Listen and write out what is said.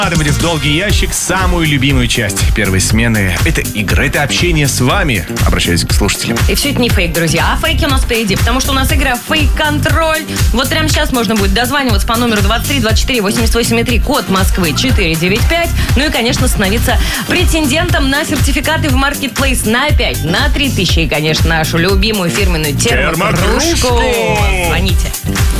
Откладывали в долгий ящик самую любимую часть первой смены. Это игры, это общение с вами. Обращаюсь к слушателям. И все это не фейк, друзья, а фейки у нас впереди, потому что у нас игра «Фейк-контроль». Вот прямо сейчас можно будет дозваниваться по номеру 23 24 88 3, код Москвы 495. Ну и, конечно, становиться претендентом на сертификаты в Marketplace на 5, на 3000. И, конечно, нашу любимую фирменную термокружку. Звоните.